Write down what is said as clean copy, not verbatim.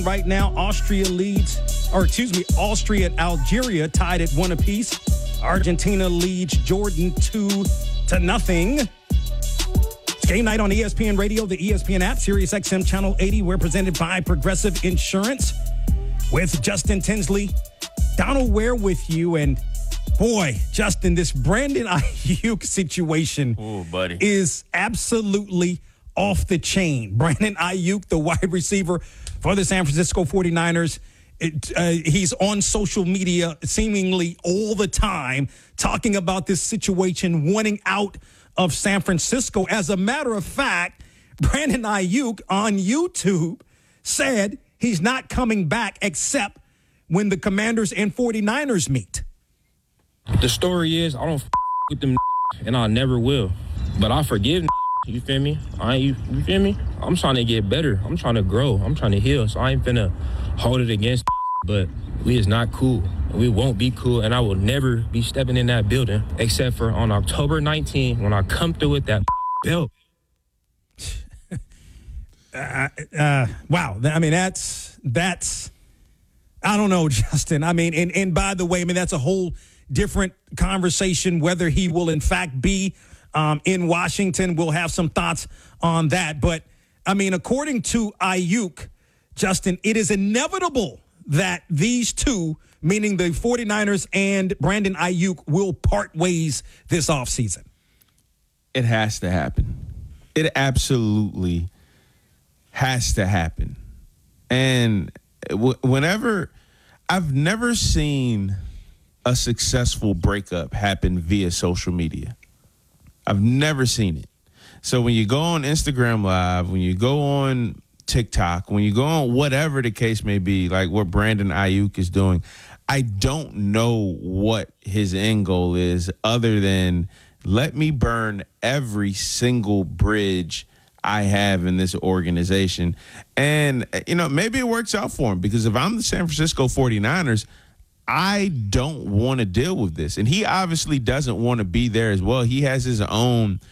Right now, Austria and Algeria tied at 1 apiece. Argentina leads Jordan 2-0. It's game night on ESPN Radio, the ESPN app, Sirius XM Channel 80. We're presented by Progressive Insurance with Justin Tinsley. Donald Ware with you. And boy, Justin, this Brandon Ayuk situation is absolutely off the chain. Brandon Ayuk, the wide receiver for the San Francisco 49ers, he's on social media seemingly all the time talking about this situation, wanting out of San Francisco. As a matter of fact, Brandon Ayuk on YouTube said he's not coming back except when the Commanders and 49ers meet. The story is I don't with them and I never will. But I forgive. You feel me? You feel me? I'm trying to get better. I'm trying to grow. I'm trying to heal. So I ain't finna hold it against. But we is not cool. We won't be cool. And I will never be stepping in that building except for on October 19th when I come through with that belt. Wow. I mean, that's I don't know, Justin. I mean, and by the way, I mean, that's a whole different conversation whether he will in fact be in Washington. We'll have some thoughts on that. But, I mean, according to Ayuk, Justin, it is inevitable that these two, meaning the 49ers and Brandon Ayuk, will part ways this offseason. It has to happen. It absolutely has to happen. And whenever I've never seen a successful breakup happen via social media. I've never seen it. So when you go on Instagram Live, when you go on TikTok, when you go on whatever the case may be, like what Brandon Ayuk is doing, I don't know what his end goal is other than let me burn every single bridge I have in this organization. And, you know, maybe it works out for him because if I'm the San Francisco 49ers, I don't want to deal with this. And he obviously doesn't want to be there as well. He has his own